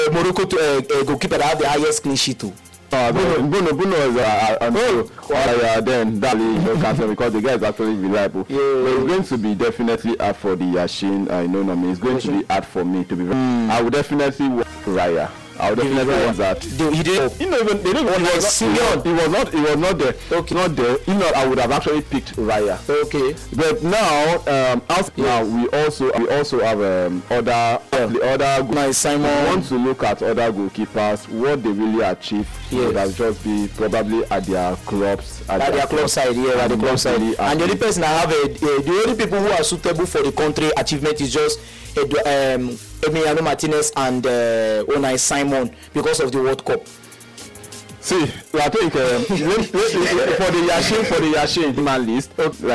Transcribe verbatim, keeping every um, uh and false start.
uh, Morocco to, uh, uh, goalkeeper that have the highest clean sheet too. Uh, Bruno, Bruno, Bruno is uh, uh, oh, uh, uh, then that you know, cancel because the guy is actually reliable. Yeah. But it's going to be definitely hard for the Yashin. I know, no, me. It's going to be hard for me to be. Mm. I would definitely want Raya. I would definitely want that. He did. You know, even they didn't. He was not. He was not. He was not there. Okay. Not there. You know, I would have actually picked Raya. Okay. But now, um, as yes. now we also we also have um, other yeah. the other. Unai Simon. We want to look at other goalkeepers, what they really achieve. Yes. That just be probably at their clubs. At, at their club side, yeah, at the club side. Really and the only person I have, a, a, the only people who are suitable for the country achievement is just um, Emiliano Martinez and uh, Unai Simon because of the World Cup. See, I think um, for the Yashin, for the Yashin man list.